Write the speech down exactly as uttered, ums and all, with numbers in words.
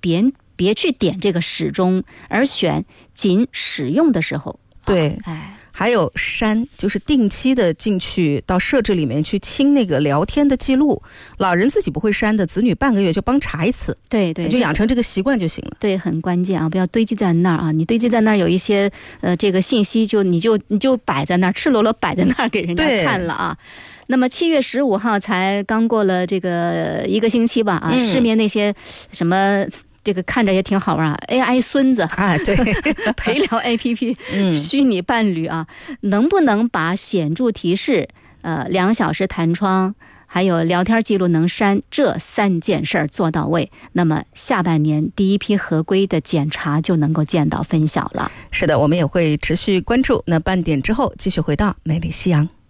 别别去点这个始终，而选仅使用的时候。 对， 哎。 还有删，就是定期的进去到设置里面去清那个聊天的记录，老人自己不会删的，子女半个月就帮查一次。 对对， 就养成这个习惯就行了。 对，很关键啊，不要堆积在那儿啊！你堆积在那儿有一些呃这个信息就你就你就摆在那儿，赤裸裸摆在那儿给人家看了啊。那么七月十五号才刚过了这个一个星期吧啊，嗯、市面那些什么。这个看着也挺好玩啊 ，A I 孙子啊，对， 陪聊 A P P， 嗯， 虚拟伴侣啊，能不能把显著提示、呃两小时弹窗，还有聊天记录能删这三件事儿做到位，那么下半年第一批合规的检查就能够见到分晓了。 是的，我们也会持续关注。那半点之后继续回到美丽夕阳。